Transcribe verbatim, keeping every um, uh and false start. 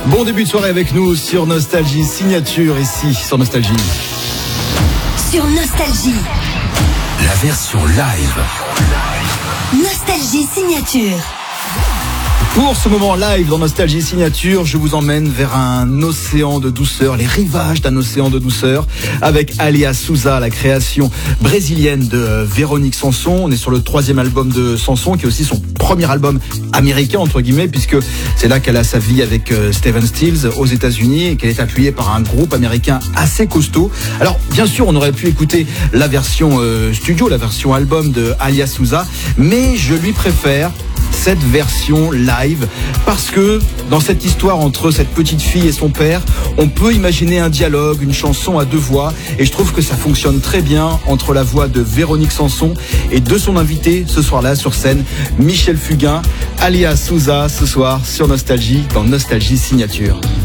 Bon début de soirée avec nous sur Nostalgie Signature, ici sur Nostalgie. Sur Nostalgie. La version live. Nostalgie Signature. Pour ce moment live dans Nostalgie Signature, je vous emmène vers un océan de douceur, les rivages d'un océan de douceur, avec Alia Souza, la création brésilienne de Véronique Sanson. On est sur le troisième album de Sanson, qui est aussi son premier album américain, entre guillemets, puisque c'est là qu'elle a sa vie avec Stephen Stills aux États-Unis et qu'elle est appuyée par un groupe américain assez costaud. Alors, bien sûr, on aurait pu écouter la version euh, studio, la version album de Alia Souza, mais je lui préfère cette version live parce que dans cette histoire entre cette petite fille et son père, on peut imaginer un dialogue, une chanson à deux voix, et je trouve que ça fonctionne très bien entre la voix de Véronique Sanson et de son invité ce soir-là sur scène, Michel Fugain. Alia Souza ce soir sur Nostalgie, dans Nostalgie Signature.